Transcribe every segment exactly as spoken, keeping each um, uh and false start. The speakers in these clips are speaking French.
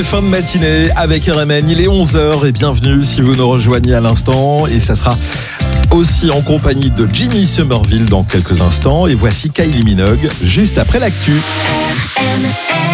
Fin de matinée avec R M N, il est onze heures et bienvenue si vous nous rejoignez à l'instant, et ça sera aussi en compagnie de Jimmy Somerville dans quelques instants, et voici Kylie Minogue juste après l'actu. R M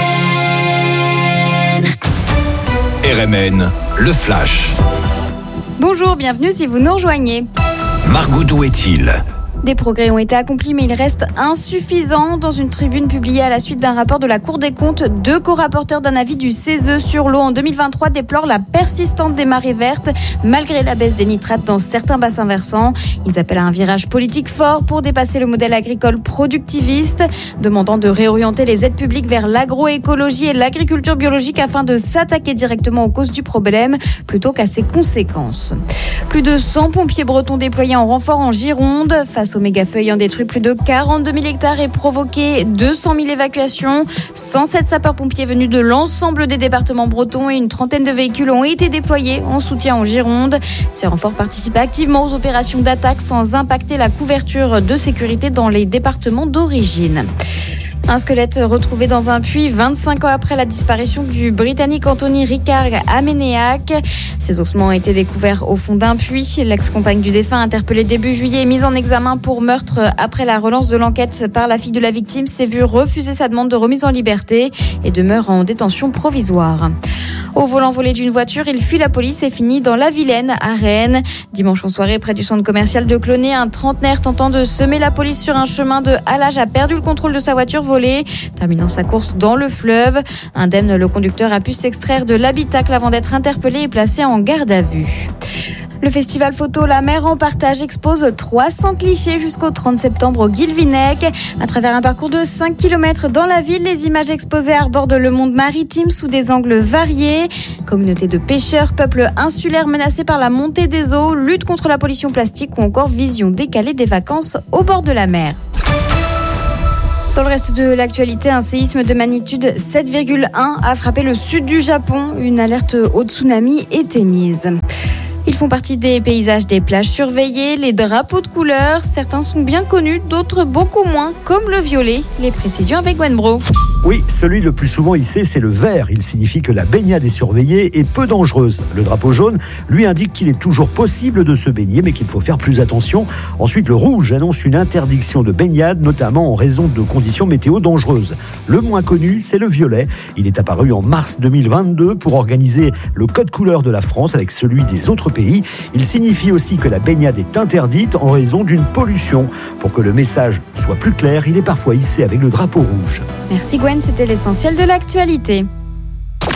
N. R M N, le flash. Bonjour, bienvenue si vous nous rejoignez. Margot, d'où est-il ? Des progrès ont été accomplis, mais il reste insuffisant. Dans une tribune publiée à la suite d'un rapport de la Cour des comptes, deux co-rapporteurs d'un avis du C E S E sur l'eau en deux mille vingt-trois déplorent la persistance des marées vertes, malgré la baisse des nitrates dans certains bassins versants. Ils appellent à un virage politique fort pour dépasser le modèle agricole productiviste, demandant de réorienter les aides publiques vers l'agroécologie et l'agriculture biologique afin de s'attaquer directement aux causes du problème, plutôt qu'à ses conséquences. Plus de cent pompiers bretons déployés en renfort en Gironde, face aux mégafeux ayant détruit plus de quarante-deux mille hectares et provoqué deux cent mille évacuations. cent sept sapeurs-pompiers venus de l'ensemble des départements bretons et une trentaine de véhicules ont été déployés en soutien en Gironde. Ces renforts participent activement aux opérations d'attaque sans impacter la couverture de sécurité dans les départements d'origine. Un squelette retrouvé dans un puits vingt-cinq ans après la disparition du Britannique Anthony Ricard à Ménéac. Ses ossements ont été découverts au fond d'un puits. L'ex-compagne du défunt, interpellée début juillet, est mise en examen pour meurtre après la relance de l'enquête par la fille de la victime, s'est vue refuser sa demande de remise en liberté et demeure en détention provisoire. Au volant volé d'une voiture, il fuit la police et finit dans la Vilaine, à Rennes. Dimanche en soirée, près du centre commercial de Clonay, un trentenaire tentant de semer la police sur un chemin de halage a perdu le contrôle de sa voiture volée, terminant sa course dans le fleuve. Indemne, le conducteur a pu s'extraire de l'habitacle avant d'être interpellé et placé en garde à vue. Le festival photo La Mer en Partage expose trois cents clichés jusqu'au trente septembre au Guilvinec. À travers un parcours de cinq kilomètres dans la ville, les images exposées abordent le monde maritime sous des angles variés. Communauté de pêcheurs, peuple insulaire menacé par la montée des eaux, lutte contre la pollution plastique ou encore vision décalée des vacances au bord de la mer. Dans le reste de l'actualité, un séisme de magnitude sept virgule un a frappé le sud du Japon. Une alerte au tsunami est émise. Ils font partie des paysages des plages surveillées, les drapeaux de couleur. Certains sont bien connus, d'autres beaucoup moins, comme le violet. Les précisions avec Gwen Bro. Oui, celui le plus souvent hissé, c'est le vert. Il signifie que la baignade est surveillée et peu dangereuse. Le drapeau jaune, lui, indique qu'il est toujours possible de se baigner, mais qu'il faut faire plus attention. Ensuite, le rouge annonce une interdiction de baignade, notamment en raison de conditions météo dangereuses. Le moins connu, c'est le violet. Il est apparu en mars deux mille vingt-deux pour organiser le code couleur de la France avec celui des autres pays. Il signifie aussi que la baignade est interdite en raison d'une pollution. Pour que le message soit plus clair, il est parfois hissé avec le drapeau rouge. Merci Gwen, c'était l'essentiel de l'actualité.